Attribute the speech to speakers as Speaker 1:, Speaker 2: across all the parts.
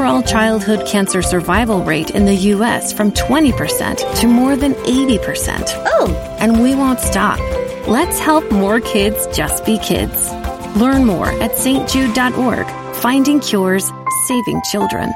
Speaker 1: overall childhood cancer survival rate in the U.S. from 20% to more than 80%.
Speaker 2: Oh!
Speaker 1: And we won't stop. Let's help more kids just be kids. Learn more at stjude.org. Finding cures, saving children.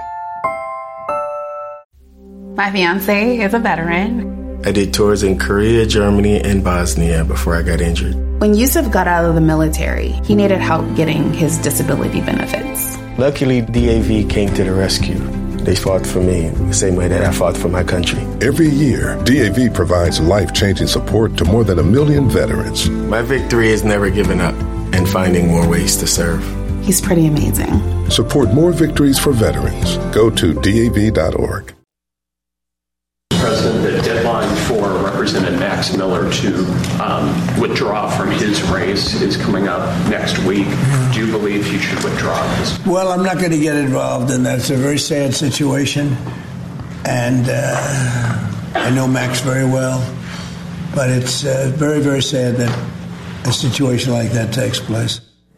Speaker 3: My fiance is a veteran.
Speaker 4: I did tours in Korea, Germany, and Bosnia before I got injured.
Speaker 3: When Yusuf got out of the military, he needed help getting his disability benefits.
Speaker 4: Luckily, DAV came to the rescue. They fought for me the same way that I fought for my country.
Speaker 5: Every year, DAV provides life-changing support to more than 1 million veterans.
Speaker 4: My victory is never giving up and finding more ways to serve.
Speaker 3: He's pretty amazing.
Speaker 5: Support more victories for veterans. Go to DAV.org.
Speaker 6: President, the deadline for Representative Max Miller to withdraw from his race is coming up next week. Do you believe he should withdraw?
Speaker 7: Well, I'm not going to get involved in that. It's a very sad situation, and I know Max very well, but it's very, very sad that a situation like that takes place.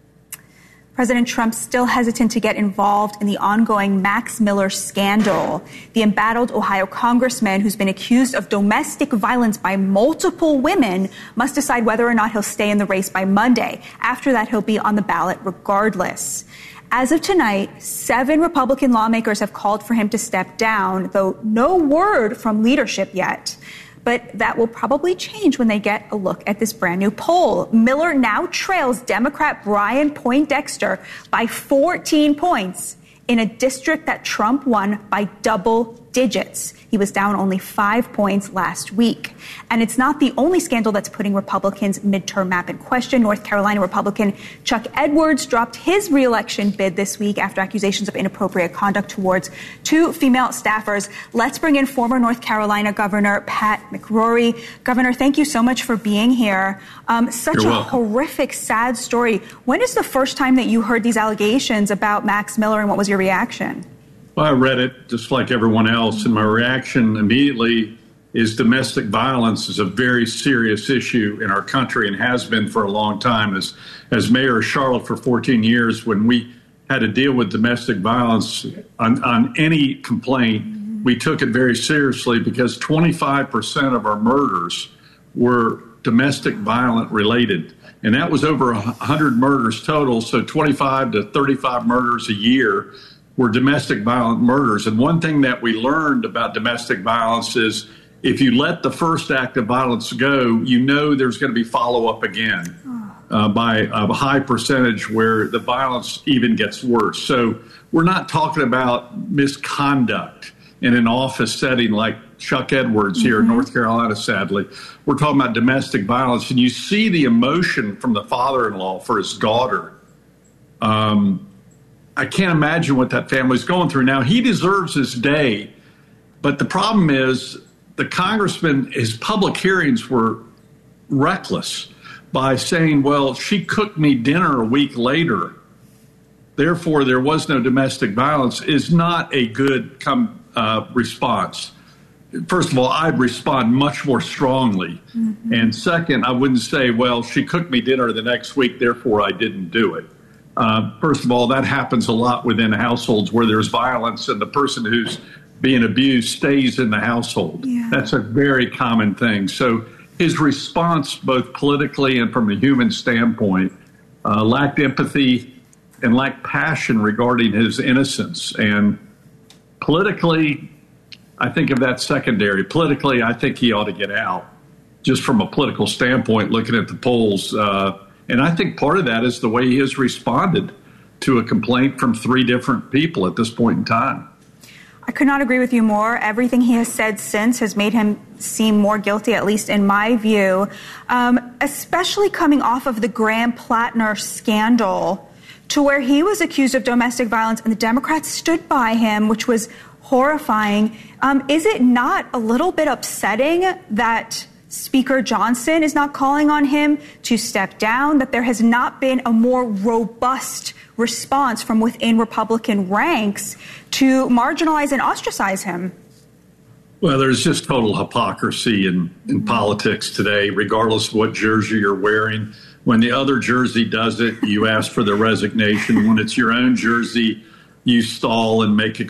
Speaker 8: President Trump still hesitant to get involved in the ongoing Max Miller scandal. The embattled Ohio congressman who's been accused of domestic violence by multiple women must decide whether or not he'll stay in the race by Monday. After that, he'll be on the ballot regardless. As of tonight, 7 Republican lawmakers have called for him to step down, though no word from leadership yet. But that will probably change when they get a look at this brand new poll. Miller now trails Democrat Brian Poindexter by 14 points in a district that Trump won by double digits. He was down only 5 points last week. And it's not the only scandal that's putting Republicans' midterm map in question. North Carolina Republican Chuck Edwards dropped his reelection bid this week after accusations of inappropriate conduct towards 2 female staffers. Let's bring in former North Carolina Governor Pat McCrory. Governor, thank you so much for being here. Such a horrific, sad story. When is the first time that you heard these allegations about Max Miller, and what was your reaction?
Speaker 9: Well, I read it just like everyone else, and my reaction immediately is domestic violence is a very serious issue in our country and has been for a long time. As mayor of Charlotte for 14 years, when we had to deal with domestic violence on any complaint, we took it very seriously because 25% of our murders were domestic violent related. And that was over 100 murders total, so 25 to 35 murders a year were domestic violent murders. And one thing that we learned about domestic violence is if you let the first act of violence go, you know there's going to be follow-up again by a high percentage where the violence even gets worse. So we're not talking about misconduct in an office setting like Chuck Edwards here in North Carolina, sadly. We're talking about domestic violence. And you see the emotion from the father-in-law for his daughter. I can't imagine what that family's going through. Now, he deserves his day, but the problem is the congressman, his public hearings were reckless by saying, well, she cooked me dinner a week later, therefore there was no domestic violence, is not a good response. First of all, I'd respond much more strongly. And second, I wouldn't say, well, she cooked me dinner the next week, therefore I didn't do it. First of all, that happens a lot within households where there's violence and the person who's being abused stays in the household. Yeah. That's a very common thing. So his response, both politically and from a human standpoint, lacked empathy and lacked passion regarding his innocence. And politically, I think of that secondary. Politically, I think he ought to get out, just from a political standpoint, looking at the polls. And I think part of that is the way he has responded to a complaint from 3 different people at this point in time.
Speaker 8: I could not agree with you more. Everything he has said since has made him seem more guilty, at least in my view, especially coming off of the Graham Plattner scandal, to where he was accused of domestic violence and the Democrats stood by him, which was horrifying. Is it not a little bit upsetting that Speaker Johnson is not calling on him to step down, that there has not been a more robust response from within Republican ranks to marginalize and ostracize him?
Speaker 9: Well, there's just total hypocrisy in politics today, regardless of what jersey you're wearing. When the other jersey does it, you ask for the resignation. When it's your own jersey, you stall and make